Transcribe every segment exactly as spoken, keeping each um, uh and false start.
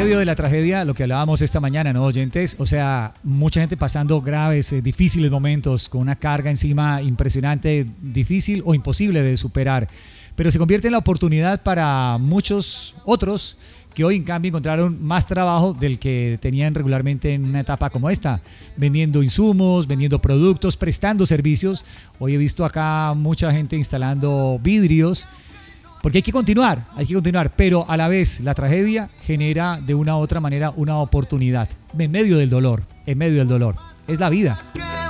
medio de la tragedia, lo que hablábamos esta mañana, ¿no, oyentes? O sea, mucha gente pasando graves, eh, difíciles momentos, con una carga encima impresionante, difícil o imposible de superar. Pero se convierte en la oportunidad para muchos otros que hoy en cambio encontraron más trabajo del que tenían regularmente en una etapa como esta, vendiendo insumos, vendiendo productos, prestando servicios. Hoy he visto acá mucha gente instalando vidrios, porque hay que continuar, hay que continuar, pero a la vez la tragedia genera de una u otra manera una oportunidad, en medio del dolor, en medio del dolor. Es la vida.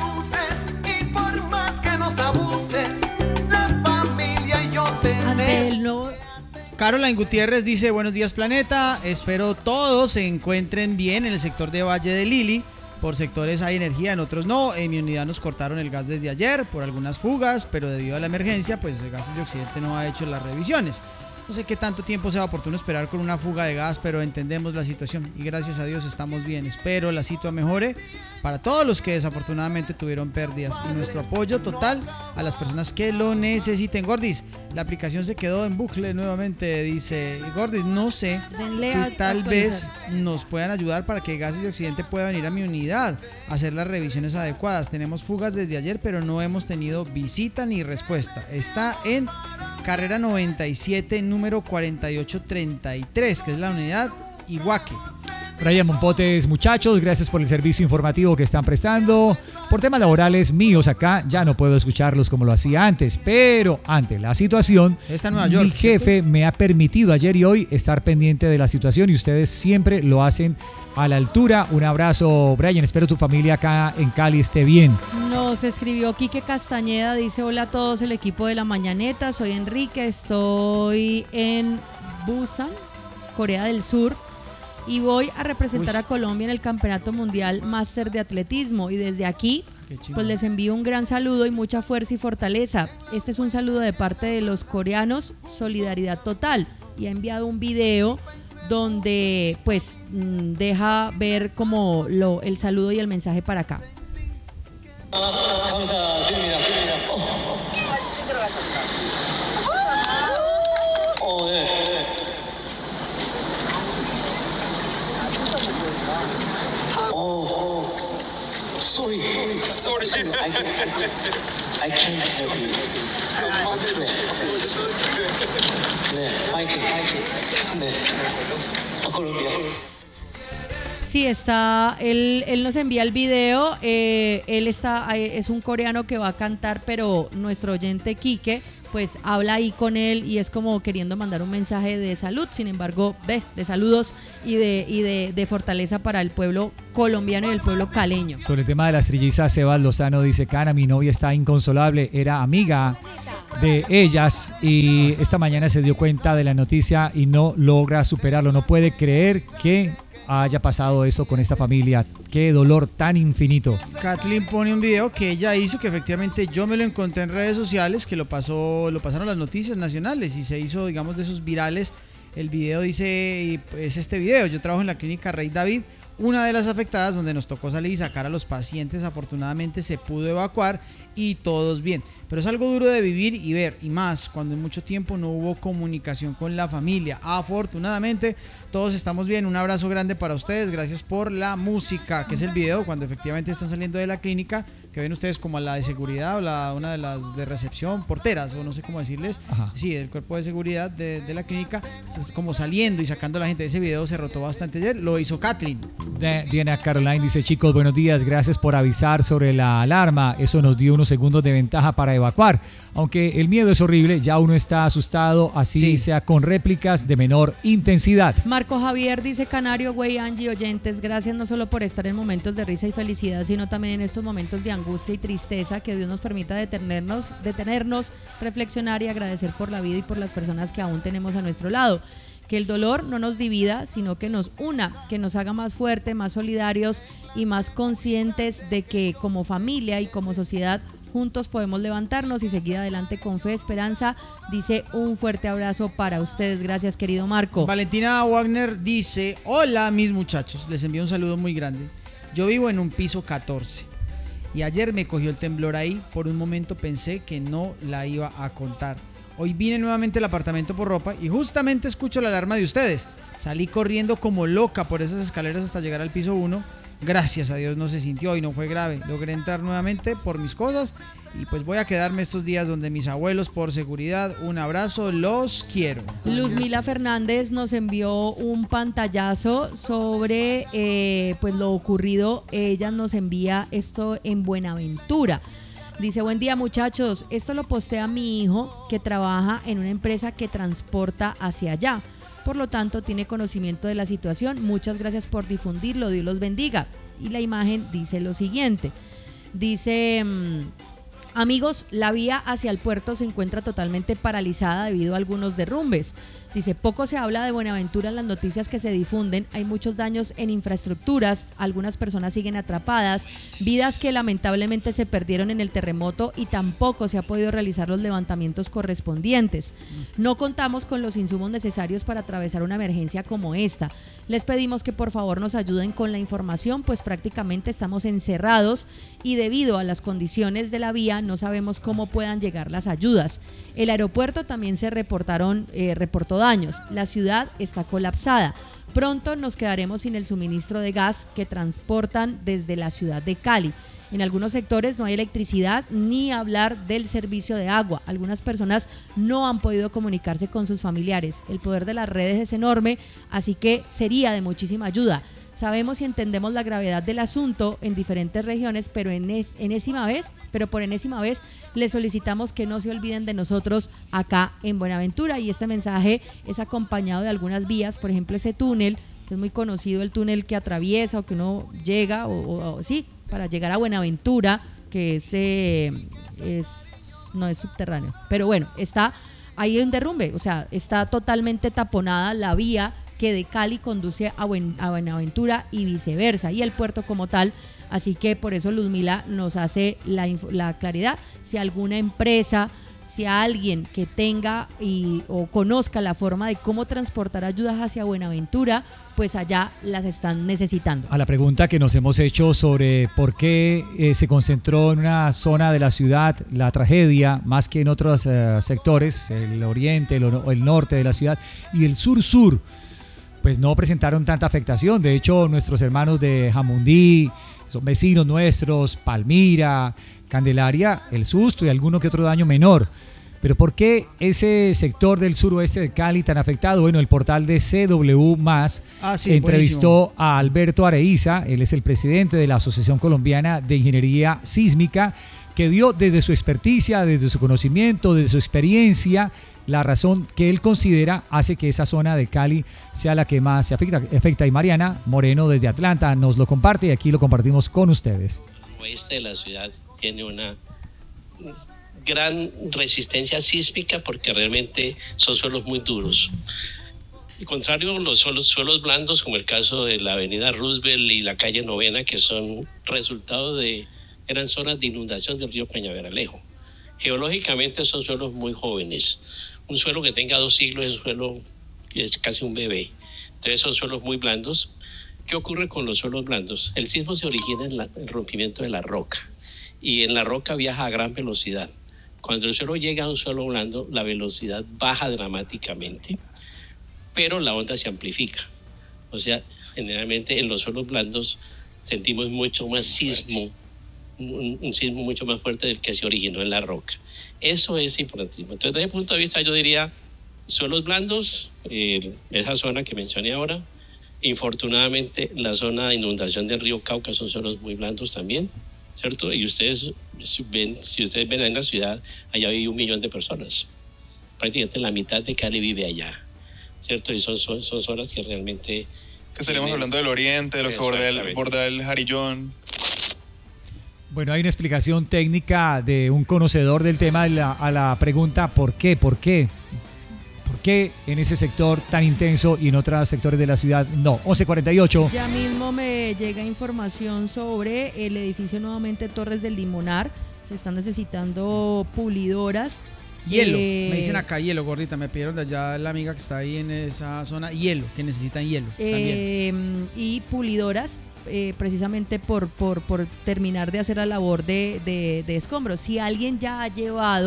Ante el nuevo... Caroline Gutiérrez dice: buenos días, planeta, espero todos se encuentren bien en el sector de Valle de Lili. Por sectores hay energía, en otros no. En mi unidad nos cortaron el gas desde ayer por algunas fugas, pero debido a la emergencia, pues el Gases de Occidente no ha hecho las revisiones. No sé qué tanto tiempo sea oportuno esperar con una fuga de gas, pero entendemos la situación y gracias a Dios estamos bien. Espero la situación mejore para todos los que desafortunadamente tuvieron pérdidas. Y nuestro apoyo total a las personas que lo necesiten. Gordis, la aplicación se quedó en bucle nuevamente, dice Gordis. No sé Denle si a tal actualizar. vez nos puedan ayudar para que Gases de Occidente pueda venir a mi unidad a hacer las revisiones adecuadas. Tenemos fugas desde ayer, pero no hemos tenido visita ni respuesta. Está en carrera noventa y siete, número cuarenta y ocho treinta y tres, que es la unidad Iguaque. Brian Monpotes, muchachos, gracias por el servicio informativo que están prestando. Por temas laborales míos acá, ya no puedo escucharlos como lo hacía antes, pero ante la situación, Está en Nueva York, mi jefe ¿cierto? me ha permitido ayer y hoy estar pendiente de la situación y ustedes siempre lo hacen a la altura. Un abrazo, Brian, espero tu familia acá en Cali esté bien. Nos escribió Quique Castañeda, dice: hola a todos el equipo de La Mañaneta, soy Enrique, estoy en Busan, Corea del Sur, y voy a representar Uy. a Colombia en el Campeonato Mundial Máster de Atletismo, y desde aquí Qué chingón. pues les envío un gran saludo y mucha fuerza y fortaleza. Este es un saludo de parte de los coreanos, solidaridad total, y ha enviado un video donde pues mm, deja ver como lo, el saludo y el mensaje para acá. 감사드립니다. 어, 네. 어, sorry. Sorry. I can't, I can't help you. 네. 네, 파이팅. 네. 어, 콜롬비아. Sí, está, él, él nos envía el video, eh, él está, eh, es un coreano que va a cantar, pero nuestro oyente Quique pues habla ahí con él y es como queriendo mandar un mensaje de salud, sin embargo, ve, de saludos y de, y de, de fortaleza para el pueblo colombiano y el pueblo caleño. Sobre el tema de las trillizas, Sebas Lozano dice: Cana, mi novia está inconsolable, era amiga de ellas y esta mañana se dio cuenta de la noticia y no logra superarlo, no puede creer que haya pasado eso con esta familia. Qué dolor tan infinito. Kathleen pone un video que ella hizo, que efectivamente yo me lo encontré en redes sociales, que lo pasó, lo pasaron las noticias nacionales y se hizo, digamos, de esos virales. El video dice, es este video: yo trabajo en la clínica Rey David, una de las afectadas donde nos tocó salir y sacar a los pacientes. Afortunadamente se pudo evacuar y todos bien, pero es algo duro de vivir y ver, y más cuando en mucho tiempo no hubo comunicación con la familia. Afortunadamente todos estamos bien. Un abrazo grande para ustedes, gracias por la música, que es el video cuando efectivamente están saliendo de la clínica, que ven ustedes como a la de seguridad o la, una de las de recepción, porteras o no sé cómo decirles. Ajá. Sí, del cuerpo de seguridad de, de la clínica, es como saliendo y sacando a la gente. Ese video se rotó bastante ayer, lo hizo Kathleen. De- Diana Caroline dice: chicos, buenos días, gracias por avisar sobre la alarma, eso nos dio unos segundos de ventaja para evacuar, aunque el miedo es horrible, ya uno está asustado, así Sí. sea con réplicas de menor intensidad. Marco Javier dice: Canario, güey, Angie, oyentes, gracias no solo por estar en momentos de risa y felicidad, sino también en estos momentos de angustia y tristeza, que Dios nos permita detenernos, detenernos, reflexionar y agradecer por la vida y por las personas que aún tenemos a nuestro lado. Que el dolor no nos divida, sino que nos una, que nos haga más fuertes, más solidarios y más conscientes de que como familia y como sociedad juntos podemos levantarnos y seguir adelante con fe, esperanza. Dice: un fuerte abrazo para ustedes. Gracias, querido Marco. Valentina Wagner dice: hola mis muchachos, les envío un saludo muy grande. Yo vivo en un piso catorce y ayer me cogió el temblor ahí. Por un momento pensé que no la iba a contar. Hoy vine nuevamente al apartamento por ropa y justamente escucho la alarma de ustedes. Salí corriendo como loca por esas escaleras hasta llegar al piso uno. Gracias a Dios no se sintió y no fue grave. Logré entrar nuevamente por mis cosas y pues voy a quedarme estos días donde mis abuelos por seguridad. Un abrazo, los quiero. Luzmila Fernández nos envió un pantallazo sobre eh, pues lo ocurrido. Ella nos envía esto en Buenaventura. Dice, buen día muchachos, esto lo postea mi hijo que trabaja en una empresa que transporta hacia allá. Por lo tanto, tiene conocimiento de la situación. Muchas gracias por difundirlo. Dios los bendiga. Y la imagen dice lo siguiente. Dice, mmm, amigos, la vía hacia el puerto se encuentra totalmente paralizada debido a algunos derrumbes. Dice, poco se habla de Buenaventura en las noticias que se difunden. Hay muchos daños en infraestructuras. Algunas personas siguen atrapadas. Vidas que lamentablemente se perdieron en el terremoto y tampoco se ha podido realizar los levantamientos correspondientes. No contamos con los insumos necesarios para atravesar una emergencia como esta. Les pedimos que por favor nos ayuden con la información, pues prácticamente estamos encerrados y debido a las condiciones de la vía no sabemos cómo puedan llegar las ayudas. El aeropuerto también se reportaron, eh, reportó daños. La ciudad está colapsada. Pronto nos quedaremos sin el suministro de gas que transportan desde la ciudad de Cali. En algunos sectores no hay electricidad ni hablar del servicio de agua. Algunas personas no han podido comunicarse con sus familiares. El poder de las redes es enorme, así que sería de muchísima ayuda. Sabemos y entendemos la gravedad del asunto en diferentes regiones, pero en es, enésima vez, pero por enésima vez les solicitamos que no se olviden de nosotros acá en Buenaventura. Y este mensaje es acompañado de algunas vías, por ejemplo ese túnel, que es muy conocido, el túnel que atraviesa o que uno llega, o, o, o sí, para llegar a Buenaventura, que es, eh, es no es subterráneo, pero bueno, está ahí un derrumbe, o sea, está totalmente taponada la vía que de Cali conduce a, Buen, a Buenaventura y viceversa, y el puerto como tal. Así que por eso Luzmila nos hace la, la claridad. Si alguna empresa, si alguien que tenga y, o conozca la forma de cómo transportar ayudas hacia Buenaventura, pues allá las están necesitando. A la pregunta que nos hemos hecho sobre por qué eh, se concentró en una zona de la ciudad la tragedia más que en otros eh, sectores, el oriente, el, el norte de la ciudad y el sur-sur, pues no presentaron tanta afectación. De hecho, nuestros hermanos de Jamundí, son vecinos nuestros, Palmira, Candelaria, el susto y alguno que otro daño menor. Pero ¿por qué ese sector del suroeste de Cali tan afectado? Bueno, el portal de C W más ah, sí, entrevistó buenísimo. a Alberto Areiza, él es el presidente de la Asociación Colombiana de Ingeniería Sísmica, que dio desde su experticia, desde su conocimiento, desde su experiencia, la razón que él considera hace que esa zona de Cali sea la que más se afecta. afecta. Y Mariana Moreno desde Atlanta nos lo comparte y aquí lo compartimos con ustedes. El oeste de la ciudad tiene una gran resistencia sísmica porque realmente son suelos muy duros. Al contrario, los suelos, suelos blandos, como el caso de la avenida Roosevelt y la calle Novena, que son resultado de, eran zonas de inundación del río Peñaveralejo. Geológicamente son suelos muy jóvenes. Un suelo que tenga dos siglos es un suelo que es casi un bebé. Entonces son suelos muy blandos. ¿Qué ocurre con los suelos blandos? El sismo se origina en la, el rompimiento de la roca y en la roca viaja a gran velocidad. Cuando el suelo llega a un suelo blando, la velocidad baja dramáticamente, pero la onda se amplifica. O sea, generalmente en los suelos blandos sentimos mucho más sismo, un, un sismo mucho más fuerte del que se originó en la roca. Eso es importantísimo. Entonces, desde ese punto de vista, yo diría, suelos blandos, eh, esa zona que mencioné ahora. Infortunadamente, la zona de inundación del río Cauca son suelos muy blandos también, ¿cierto? Y ustedes ven, si ustedes ven en la ciudad, allá vive un millón de personas. Prácticamente la mitad de Cali vive allá, ¿cierto? Y son, son, son zonas que realmente... Que estaríamos hablando del oriente, de lo que bordea el, bordea el Jarillón. Bueno, hay una explicación técnica de un conocedor del tema a la, a la pregunta ¿por qué? ¿Por qué? ¿Por qué en ese sector tan intenso y en otros sectores de la ciudad no? once cuarenta y ocho. Ya mismo me llega información sobre el edificio nuevamente Torres del Limonar. Se están necesitando pulidoras. Hielo, eh, me dicen acá hielo, gordita, me pidieron de allá la amiga que está ahí en esa zona, hielo, que necesitan hielo eh, también. Y pulidoras, eh, precisamente por, por, por terminar de hacer la labor de, de, de escombros. Si alguien ya ha llevado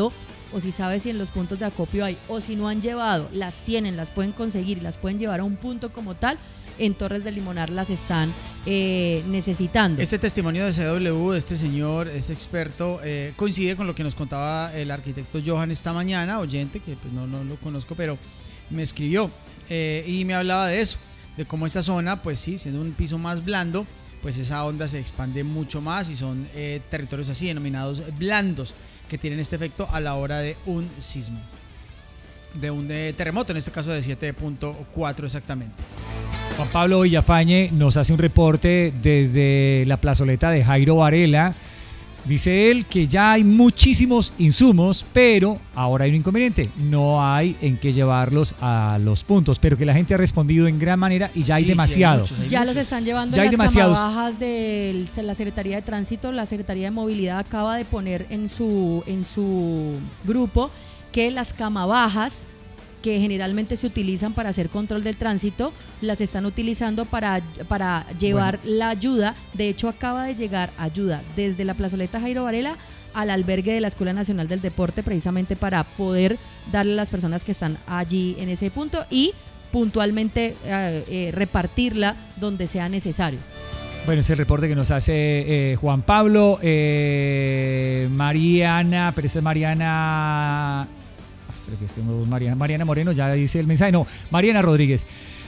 o si sabe si en los puntos de acopio hay, o si no han llevado, las tienen, las pueden conseguir y las pueden llevar a un punto como tal, en Torres del Limonar las están eh, necesitando. Este testimonio de C W, de este señor, este experto, eh, coincide con lo que nos contaba el arquitecto Johan esta mañana, oyente, que pues no, no lo conozco, pero me escribió eh, y me hablaba de eso, de cómo esta zona, pues sí, siendo un piso más blando, pues esa onda se expande mucho más y son eh, territorios así denominados blandos que tienen este efecto a la hora de un sismo, de un de terremoto, en este caso de siete punto cuatro exactamente. Juan Pablo Villafañe nos hace un reporte desde la plazoleta de Jairo Varela. Dice él que ya hay muchísimos insumos, pero ahora hay un inconveniente, no hay en qué llevarlos a los puntos, pero que la gente ha respondido en gran manera y ya hay Sí, demasiado. sí, hay muchos, hay Ya muchos. los están llevando Ya en hay las demasiados. camabajas de la Secretaría de Tránsito. La Secretaría de Movilidad acaba de poner en su, en su grupo que las camabajas que generalmente se utilizan para hacer control del tránsito, las están utilizando para, para llevar Bueno. la ayuda. De hecho, acaba de llegar ayuda desde la plazoleta Jairo Varela al albergue de la Escuela Nacional del Deporte, precisamente para poder darle a las personas que están allí en ese punto y puntualmente eh, eh, repartirla donde sea necesario. Bueno, es el reporte que nos hace eh, Juan Pablo, eh, Mariana, pero esa es Mariana... Espero que estemos Mariana, Mariana Moreno, ya dice el mensaje, no, Mariana Rodríguez.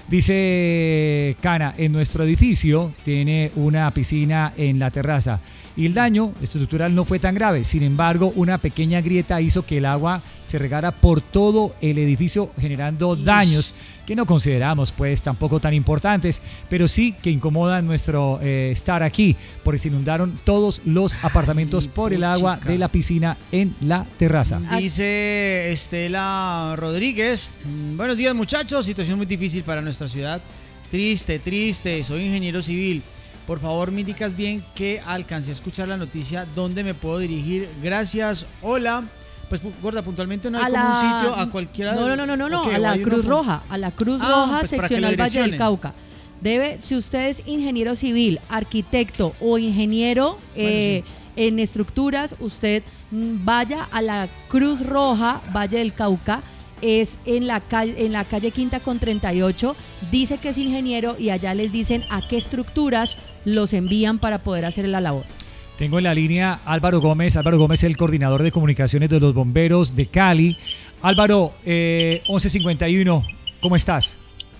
Dice Cana, en nuestro edificio tiene una piscina en la terraza y el daño estructural no fue tan grave. Sin embargo, una pequeña grieta hizo que el agua se regara por todo el edificio, generando daños que no consideramos pues tampoco tan importantes, pero sí que incomodan nuestro eh, estar aquí, porque se inundaron todos los apartamentos Ay, por el agua puchica. de la piscina en la terraza. Dice Estela Rodríguez, mm, buenos días muchachos, situación muy difícil para nuestra ciudad, triste, triste, soy ingeniero civil, por favor me indicas bien que alcancé a escuchar la noticia, ¿dónde me puedo dirigir? Gracias, hola. Pues gorda, puntualmente no hay A como la- un sitio a cualquiera. No, no, no, no, no, no, ¿O qué? a ¿O la hay uno Cruz por- Roja, a la Cruz Ah, Roja pues para que lo seccional Valle del direccionen. Cauca. Debe, si usted es ingeniero civil, arquitecto o ingeniero eh, en estructuras, usted mm, vaya a la Cruz Roja Valle del Cauca. Es en la calle, en la calle Quinta con treinta y ocho, dice que es ingeniero y allá les dicen a qué estructuras los envían para poder hacer la labor. Tengo en la línea Álvaro Gómez. Álvaro Gómez es el coordinador de comunicaciones de los bomberos de Cali. Álvaro, eh, once cincuenta y uno, ¿cómo estás?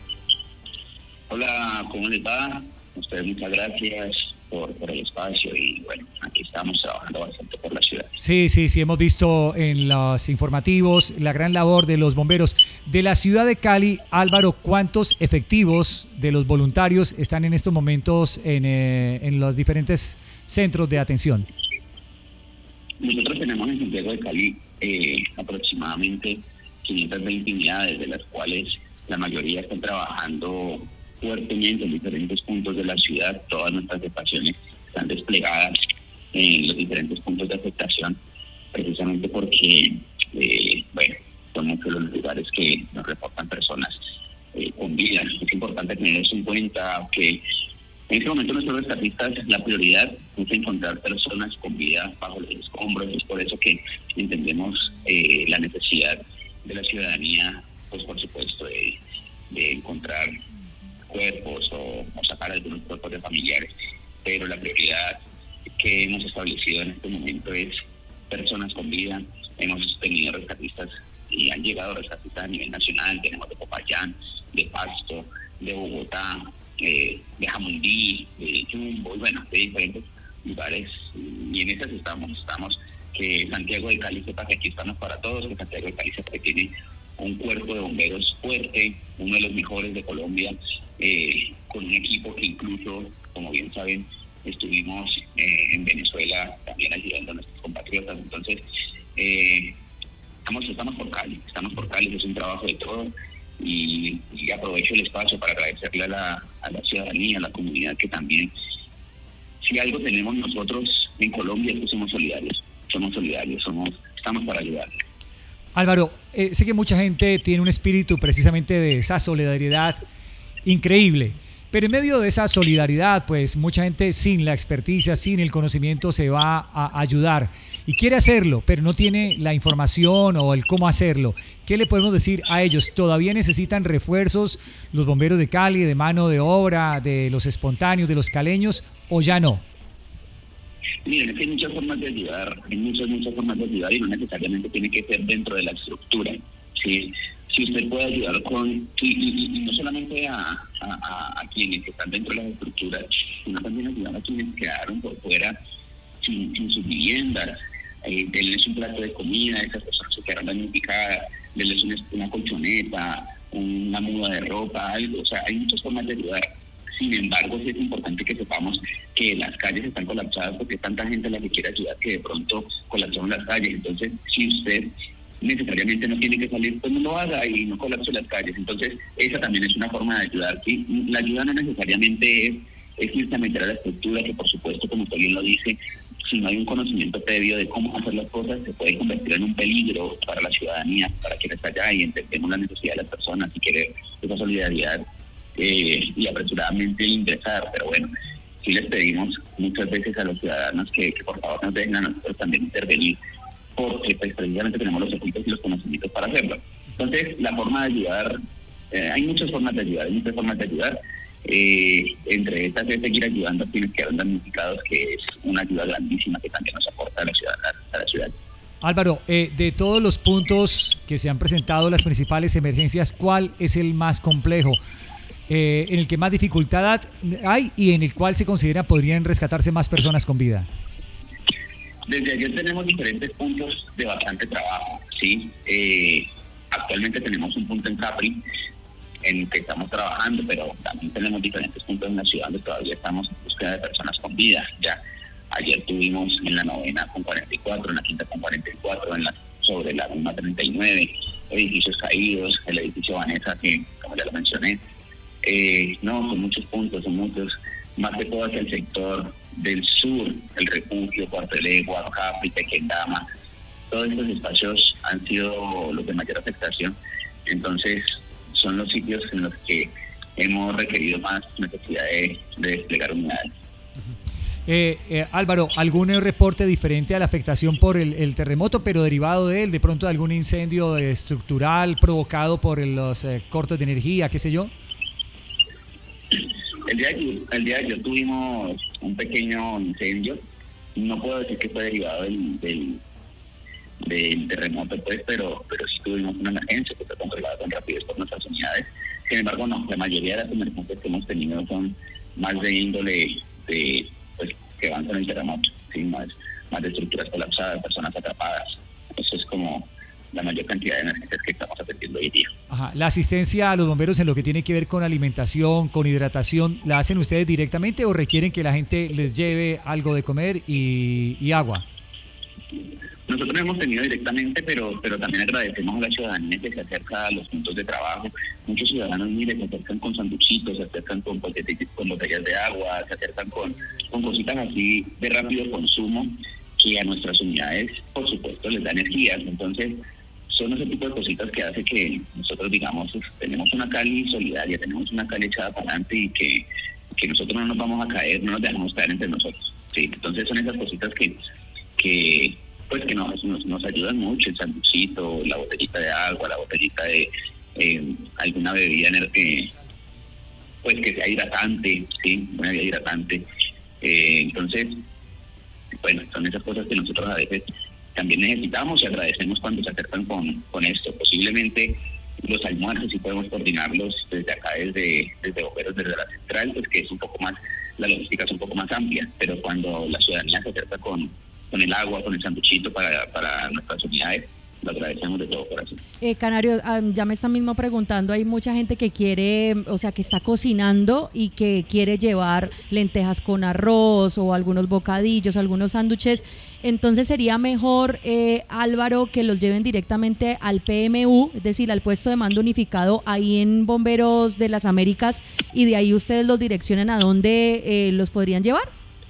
Hola, ¿cómo les va? A ustedes muchas gracias por, por el espacio y bueno, aquí estamos trabajando bastante por la ciudad. Sí, sí, sí, hemos visto en los informativos la gran labor de los bomberos de la ciudad de Cali. Álvaro, ¿cuántos efectivos de los voluntarios están en estos momentos en, eh, en los diferentes centros de atención? Nosotros tenemos en Santiago de Cali eh, aproximadamente quinientas veinte unidades, de las cuales la mayoría están trabajando fuertemente en diferentes puntos de la ciudad. Todas nuestras estaciones están desplegadas en los diferentes puntos de afectación, precisamente porque, eh, bueno, son muchos los lugares que nos reportan personas eh, con vida. Es importante tener eso en cuenta, que en este momento nuestros rescatistas, la prioridad es encontrar personas con vida bajo los escombros. Es por eso que entendemos eh, la necesidad de la ciudadanía, pues por supuesto, de, de encontrar cuerpos o, o sacar algunos cuerpos de familiares, pero la prioridad que hemos establecido en este momento es personas con vida. Hemos tenido rescatistas y han llegado rescatistas a nivel nacional, tenemos de Popayán, de Pasto, de Bogotá, eh, de Jamundí, de Jumbo, y bueno, de diferentes lugares, y en esas estamos, estamos que Santiago de Cali sepa que aquí estamos para todos, que Santiago de Cali sepa que tiene un cuerpo de bomberos fuerte, uno de los mejores de Colombia, eh, con un equipo que incluso, como bien saben, estuvimos eh, en Venezuela también ayudando a nuestros compatriotas. Entonces, eh, estamos, estamos por Cali, estamos por Cali, es un trabajo de todo, y, y aprovecho el espacio para agradecerle a la, a la ciudadanía, a la comunidad, que también, si algo tenemos nosotros en Colombia, es que somos solidarios, somos solidarios, somos, estamos para ayudar. Álvaro, eh, sé que mucha gente tiene un espíritu precisamente de esa solidaridad increíble. Pero en medio de esa solidaridad, pues mucha gente sin la experticia, sin el conocimiento se va a ayudar y quiere hacerlo, pero no tiene la información o el cómo hacerlo. ¿Qué le podemos decir a ellos? ¿Todavía necesitan refuerzos los bomberos de Cali, de mano de obra, de los espontáneos, de los caleños, o ya no? Miren, es que hay muchas formas de ayudar, hay muchas, muchas formas de ayudar y no necesariamente tiene que ser dentro de la estructura, ¿sí? Si usted puede ayudar con, y, y, y no solamente a, a, a quienes están dentro de las estructuras, sino también ayudar a quienes quedaron por fuera sin, sin sus viviendas, eh, denles un plato de comida a esas personas que quedaron damnificadas, denles una, una colchoneta, una muda de ropa, algo, o sea, hay muchas formas de ayudar. Sin embargo, sí es importante que sepamos que las calles están colapsadas porque hay tanta gente a la que quiere ayudar que de pronto colapsaron las calles. Entonces, si usted necesariamente no tiene que salir, pues no lo haga y no colapse las calles. Entonces, esa también es una forma de ayudar. ¿Sí? La ayuda no necesariamente es, es irse a meter a la estructura, que por supuesto, como usted bien lo dice, si no hay un conocimiento previo de cómo hacer las cosas, se puede convertir en un peligro para la ciudadanía, para quien está allá, y entendemos la necesidad de las personas y querer esa solidaridad eh, y apresuradamente ingresar. Pero bueno, sí les pedimos muchas veces a los ciudadanos que, que por favor nos dejen a nosotros también intervenir, porque pues, precisamente tenemos los equipos y los conocimientos para hacerlo. Entonces, la forma de ayudar, eh, hay muchas formas de ayudar, hay muchas formas de ayudar. Eh, entre estas es seguir ayudando a quienes quedaron damnificados, que es una ayuda grandísima que también nos aporta a la ciudad. A la ciudad. Álvaro, eh, de todos los puntos que se han presentado, las principales emergencias, ¿cuál es el más complejo? Eh, en el que más dificultad hay y en el cual se considera podrían rescatarse más personas con vida. Desde ayer tenemos diferentes puntos de bastante trabajo, ¿sí? Eh, actualmente tenemos un punto en Capri, en el que estamos trabajando, pero también tenemos diferentes puntos en la ciudad donde todavía estamos en búsqueda de personas con vida. Ya ayer tuvimos en la novena con cuarenta y cuatro, en la quinta con cuarenta y cuatro, en la, sobre la misma treinta y nueve, edificios caídos, el edificio Vanessa, que como ya lo mencioné. Eh, no, son muchos puntos, son muchos, más que todo hacia el sector del sur, el Refugio, Cuarto de Legua, Capri, Tequendama. Todos estos espacios han sido los de mayor afectación. Entonces, son los sitios en los que hemos requerido más necesidad de, de desplegar unidades. Eh, eh, Álvaro, ¿algún reporte diferente a la afectación por el, el terremoto, pero derivado de él, de pronto algún incendio estructural provocado por los eh, cortes de energía, qué sé yo? El día, de, el día de ayer tuvimos un pequeño incendio. No puedo decir que fue derivado del, del, del terremoto, pues, pero, pero sí tuvimos una emergencia que fue controlada con rapidez por nuestras unidades. Sin embargo, no, la mayoría de las emergencias que hemos tenido son más de índole de, pues, que van con el terremoto, ¿sí? más, más de estructuras colapsadas, personas atrapadas. Eso es como la mayor cantidad de emergencias que estamos atendiendo hoy día. Ajá. La asistencia a los bomberos en lo que tiene que ver con alimentación, con hidratación, ¿la hacen ustedes directamente o requieren que la gente les lleve algo de comer y, y agua? Nosotros hemos tenido directamente, pero pero también agradecemos a la ciudadanía que se acerca a los puntos de trabajo. Muchos ciudadanos, mire, se acercan con sanduchitos, se acercan con, con botellas de agua, se acercan con, con cositas así de rápido consumo, que a nuestras unidades, por supuesto, les da energías. Entonces, son ese tipo de cositas que hace que nosotros, digamos, tenemos una Cali solidaria, tenemos una Cali echada para adelante y que, que nosotros no nos vamos a caer, no nos dejamos caer entre nosotros. Sí, entonces son esas cositas que, que pues que nos, nos, nos ayudan mucho, el sanduchito, la botellita de agua, la botellita de eh, alguna bebida eh, pues que sea hidratante, sí, una bebida hidratante. Eh, entonces, bueno, son esas cosas que nosotros a veces también necesitamos y agradecemos cuando se acercan con, con esto. Posiblemente los almuerzos si podemos coordinarlos desde acá, desde, desde bomberos, desde la central, pues que es un poco más, la logística es un poco más amplia, pero cuando la ciudadanía se acerca con, con el agua, con el sanduchito para, para nuestras unidades, lo agradecemos de todo corazón. Eh, Canario, um, ya me están mismo preguntando, hay mucha gente que quiere, o sea, que está cocinando y que quiere llevar lentejas con arroz o algunos bocadillos, algunos sándwiches. Entonces sería mejor, eh, Álvaro, que los lleven directamente al P M U, es decir, al puesto de mando unificado ahí en Bomberos de las Américas, y de ahí ustedes los direccionen a dónde eh, los podrían llevar.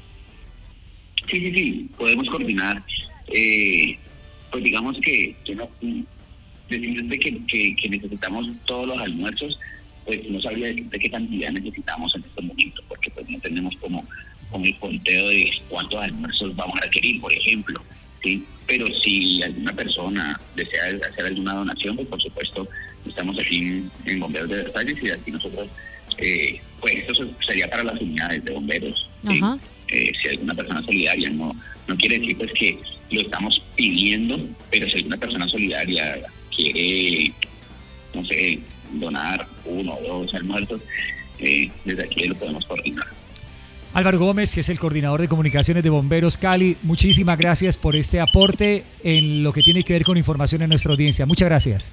Sí, sí, sí, podemos coordinar. Eh, pues digamos que, que no, decirte que, que, que necesitamos todos los almuerzos, pues no sabría decirte qué cantidad necesitamos en este momento, porque pues no tenemos como, como el conteo de cuántos almuerzos vamos a requerir, por ejemplo, ¿sí? Pero si alguna persona desea hacer alguna donación, pues por supuesto estamos aquí en, en Bomberos de Versalles, y aquí nosotros, eh, pues esto sería para las unidades de bomberos, ¿sí? Eh, si alguna persona solidaria, no, no quiere decir pues que lo estamos pidiendo, pero si alguna persona solidaria quiere, no sé, donar uno o dos almuerzos, eh, desde aquí lo podemos coordinar. Álvaro Gómez, que es el coordinador de comunicaciones de Bomberos Cali, muchísimas gracias por este aporte en lo que tiene que ver con información en nuestra audiencia. Muchas gracias.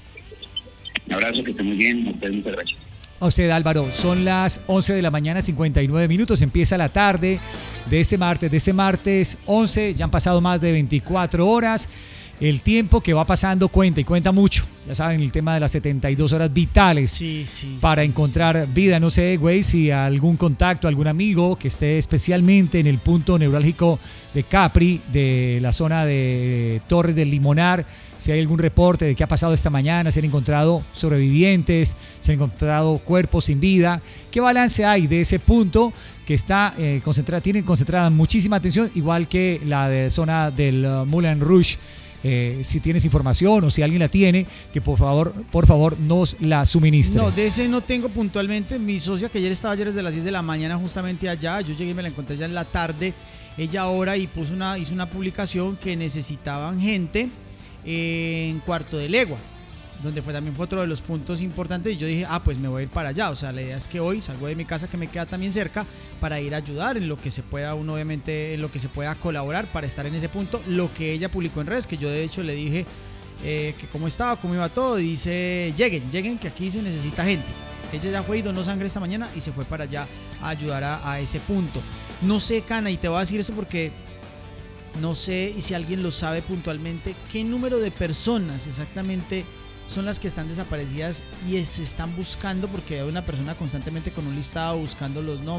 Un abrazo, que esté muy bien. Muchas gracias. A usted, Álvaro. Son las once de la mañana, cincuenta y nueve minutos. Empieza la tarde de este martes, de este martes once. Ya han pasado más de veinticuatro horas. El tiempo que va pasando cuenta y cuenta mucho. Ya saben, el tema de las setenta y dos horas vitales sí, sí, para sí, encontrar sí, vida. No sé, güey, si algún contacto, algún amigo que esté especialmente en el punto neurálgico de Capri, de la zona de Torres del Limonar, si hay algún reporte de qué ha pasado esta mañana, si han encontrado sobrevivientes, si han encontrado cuerpos sin vida. ¿Qué balance hay de ese punto que está eh, concentrada, tiene concentrada muchísima atención, igual que la de zona del uh, Moulin Rouge? Eh, si tienes información o si alguien la tiene, que por favor, por favor nos la suministre. No, de ese no tengo puntualmente. Mi socia, que ayer estaba ayer desde las diez de la mañana justamente allá, yo llegué y me la encontré ya en la tarde, ella ahora y puso una, hizo una publicación que necesitaban gente en Cuarto de Legua, donde fue también fue otro de los puntos importantes, y yo dije, ah, pues me voy a ir para allá. O sea, la idea es que hoy salgo de mi casa, que me queda también cerca, para ir a ayudar en lo que se pueda, uno obviamente en lo que se pueda colaborar para estar en ese punto. Lo que ella publicó en redes, que yo de hecho le dije eh, que cómo estaba, cómo iba todo, y dice, lleguen, lleguen, que aquí se necesita gente. Ella ya fue y donó sangre esta mañana y se fue para allá a ayudar a, a ese punto. No sé, Cana, y te voy a decir esto porque no sé, y si alguien lo sabe puntualmente, qué número de personas exactamente son las que están desaparecidas y se están buscando, porque hay una persona constantemente con un listado buscando los nombres.